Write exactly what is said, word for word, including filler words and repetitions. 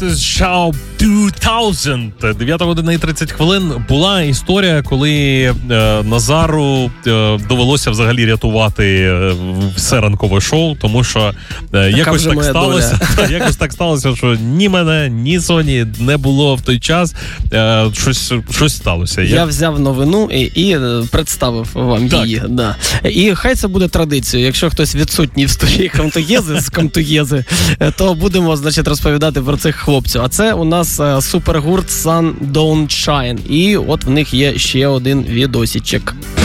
Show дві тисячі. дев'ята година і тридцять хвилин. Була історія, коли е, Назару е, довелося взагалі рятувати е, все ранкове шоу, тому що е, якось так сталося, якось так сталося, що ні мене, ні Соні не було в той час. Е, щось, щось сталося. Я, Я взяв новину і, і представив вам так. її. Да. І хай це буде традицією. Якщо хтось відсутній в студії Комтуєзи з Комтуєзи, то будемо, значить, розповідати про цих хлопців. А це у нас е, супергурт Sun Don't Shine. І от в них є ще один відосічок.